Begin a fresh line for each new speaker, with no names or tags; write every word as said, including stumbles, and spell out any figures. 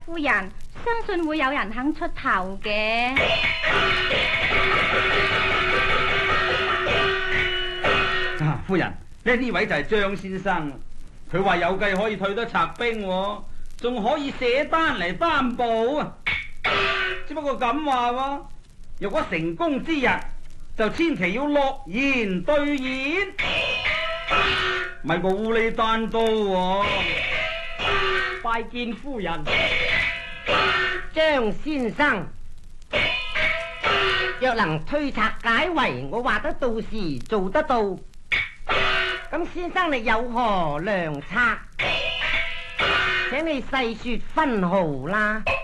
夫人，相信會有人肯出頭嘅。
啊，夫人，呢呢位就係張先生，佢話有計可以退得賊兵，仲可以寫單嚟擔保啊！只不過咁話喎，若果成功之日，就千祈要諾言兌現，咪個烏哩單刀喎。
拜見夫人。張先生，若能推拆解圍，我話得到時做得到。咁先生你有何良策？請你細說分毫啦。